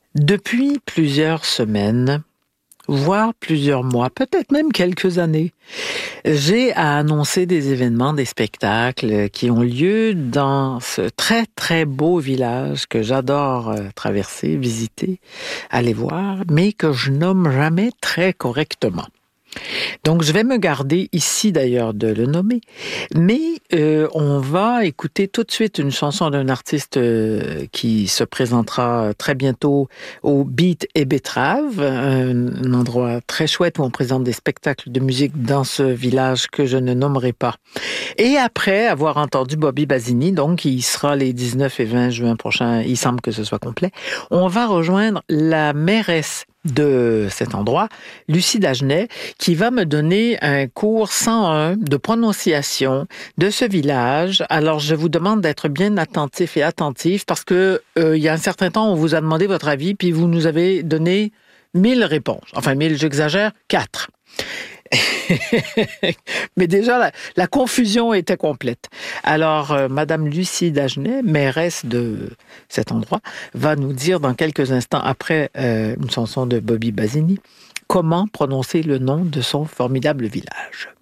Depuis plusieurs semaines, voire plusieurs mois, peut-être même quelques années, j'ai à annoncer des événements, des spectacles qui ont lieu dans ce très, très beau village que j'adore traverser, visiter, aller voir, mais que je nomme jamais très correctement. Donc, je vais me garder ici d'ailleurs de le nommer, mais on va écouter tout de suite une chanson d'un artiste qui se présentera très bientôt au Beat et Betrave, un endroit très chouette où on présente des spectacles de musique dans ce village que je ne nommerai pas. Et après avoir entendu Bobby Basini, donc qui sera les 19 et 20 juin prochains, il semble que ce soit complet, on va rejoindre la mairesse de cet endroit, Lucie Dagenet, qui va me donner un cours 101 de prononciation de ce village. Alors, je vous demande d'être bien attentif et attentif parce que il y a un certain temps, on vous a demandé votre avis, puis vous nous avez donné 1000 réponses. Enfin, 1000, j'exagère, 4. Mais déjà, la confusion était complète. Alors, Madame Lucie Dagenet, mairesse de cet endroit, va nous dire dans quelques instants, après une chanson de Bobby Basini, comment prononcer le nom de son formidable village.